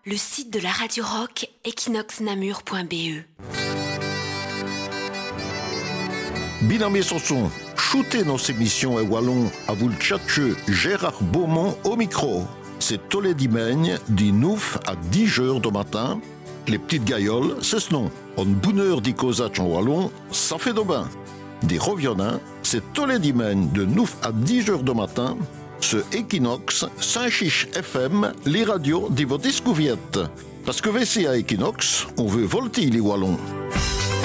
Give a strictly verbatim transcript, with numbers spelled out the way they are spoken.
le site de la radio rock equinox namur point b e. Binamé Sanson, shootez nos émissions et wallon à vous le tchatcheux Gérard Beaumont au micro. C'est tous les dimanches, du neuf à dix heures du matin. Les petites gailloles, c'est ce nom. En bonne heure d'Icosach en wallon, ça fait de bain. Des reviennants, c'est tous les dimanches de neuf à dix heures du matin. Ce Equinox, Saint-Chiche F M, les radios de votre discouverte. Parce que V C à Equinox, on veut volter les wallons.